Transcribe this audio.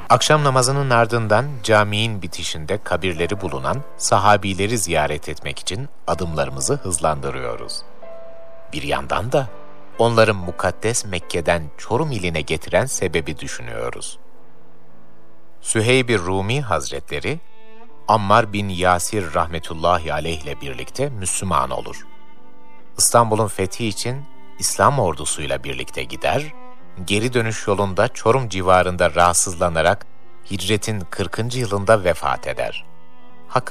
Akşam namazının ardından caminin bitişinde kabirleri bulunan sahabileri ziyaret etmek için adımlarımızı hızlandırıyoruz. Bir yandan da onların mukaddes Mekke'den Çorum iline getiren sebebi düşünüyoruz. Süheyb-i Rumi Hazretleri, Ammar bin Yasir rahmetullahi aleyh ile birlikte Müslüman olur. İstanbul'un fethi için İslam ordusuyla birlikte gider, geri dönüş yolunda Çorum civarında rahatsızlanarak hicretin 40. yılında vefat eder.